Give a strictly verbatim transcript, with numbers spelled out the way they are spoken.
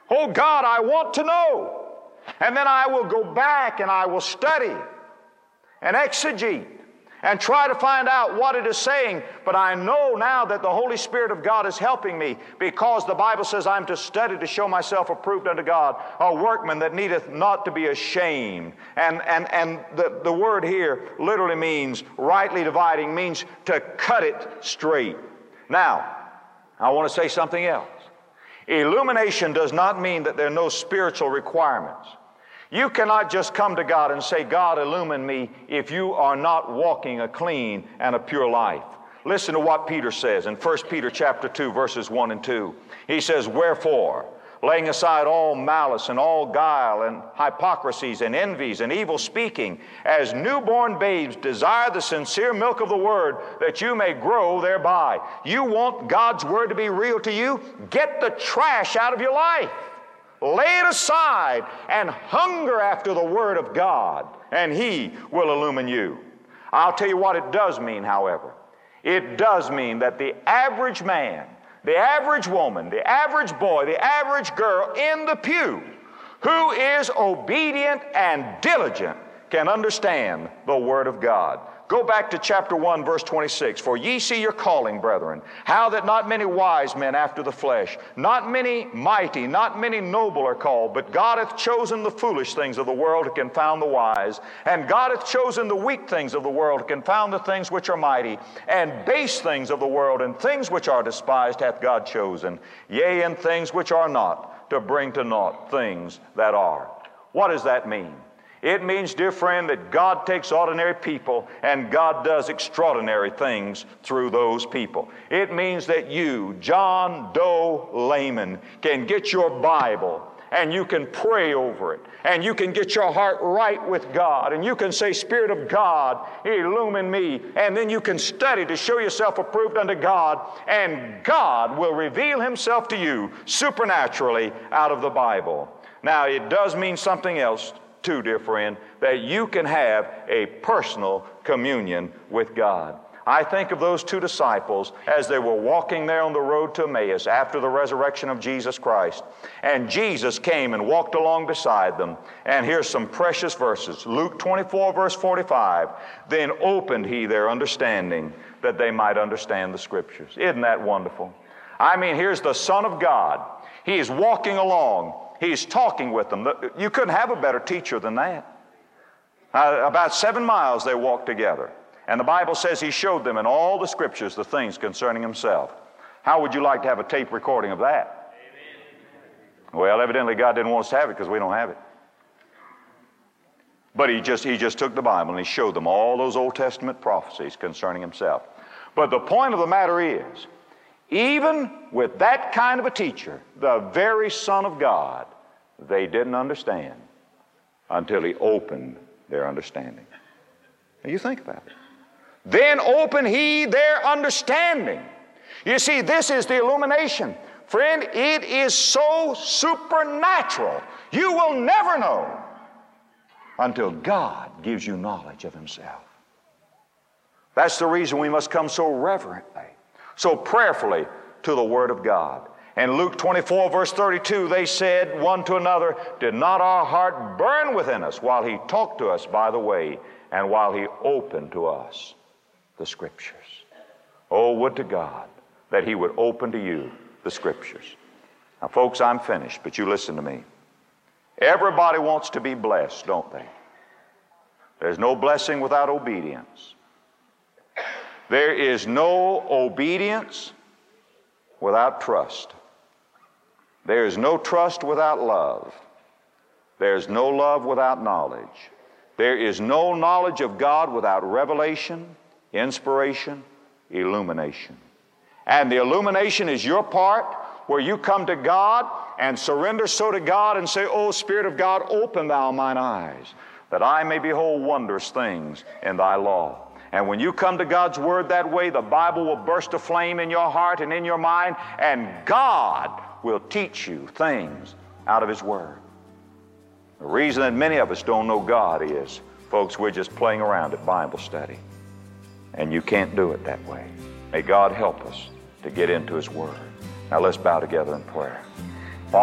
Oh God, I want to know. And then I will go back and I will study and exegete and try to find out what it is saying. But I know now that the Holy Spirit of God is helping me, because the Bible says I'm to study to show myself approved unto God, a workman that needeth not to be ashamed. And, and, and the, the word here literally means, rightly dividing, means to cut it straight. Now, I want to say something else. Illumination does not mean that there are no spiritual requirements. You cannot just come to God and say, God, illumine me, if you are not walking a clean and a pure life. Listen to what Peter says in First Peter chapter two, verses one and two. He says, wherefore, laying aside all malice and all guile and hypocrisies and envies and evil speaking, as newborn babes desire the sincere milk of the Word, that you may grow thereby. You want God's Word to be real to you? Get the trash out of your life. Lay it aside and hunger after the Word of God, and He will illumine you. I'll tell you what it does mean, however. It does mean that the average man, the average woman, the average boy, the average girl in the pew who is obedient and diligent can understand the Word of God. Go back to chapter one, verse twenty-six. For ye see your calling, brethren, how that not many wise men after the flesh, not many mighty, not many noble are called, but God hath chosen the foolish things of the world to confound the wise, and God hath chosen the weak things of the world to confound the things which are mighty, and base things of the world, and things which are despised hath God chosen, yea, and things which are not, to bring to naught things that are. What does that mean? It means, dear friend, that God takes ordinary people and God does extraordinary things through those people. It means that you, John Doe layman, can get your Bible and you can pray over it, and you can get your heart right with God, and you can say, Spirit of God, illumine me, and then you can study to show yourself approved unto God, and God will reveal Himself to you supernaturally out of the Bible. Now, it does mean something else too, dear friend, that you can have a personal communion with God. I think of those two disciples as they were walking there on the road to Emmaus after the resurrection of Jesus Christ. And Jesus came and walked along beside them. And here's some precious verses. Luke twenty-four, verse forty-five. Then opened He their understanding, that they might understand the Scriptures. Isn't that wonderful? I mean, here's the Son of God. He is walking along. He's talking with them. You couldn't have a better teacher than that. Uh, about seven miles they walked together. And the Bible says He showed them in all the Scriptures the things concerning Himself. How would you like to have a tape recording of that? Amen. Well, evidently God didn't want us to have it because we don't have it. But he just, he just took the Bible and He showed them all those Old Testament prophecies concerning Himself. But the point of the matter is, even with that kind of a teacher, the very Son of God, they didn't understand until He opened their understanding. Now you think about it. Then opened He their understanding. You see, this is the illumination. Friend, it is so supernatural. You will never know until God gives you knowledge of Himself. That's the reason we must come so reverently, so prayerfully to the Word of God. In Luke twenty-four, verse thirty-two, they said one to another, did not our heart burn within us while He talked to us by the way, and while He opened to us the Scriptures? Oh, would to God that He would open to you the Scriptures. Now, folks, I'm finished, but you listen to me. Everybody wants to be blessed, don't they? There's no blessing without obedience. There is no obedience without trust. There is no trust without love. There is no love without knowledge. There is no knowledge of God without revelation, inspiration, illumination. And the illumination is your part, where you come to God and surrender so to God and say, O Spirit of God, open Thou mine eyes, that I may behold wondrous things in Thy law. And when you come to God's Word that way, the Bible will burst aflame in your heart and in your mind, and God will teach you things out of His Word. The reason that many of us don't know God is, folks, we're just playing around at Bible study. And you can't do it that way. May God help us to get into His Word. Now let's bow together in prayer.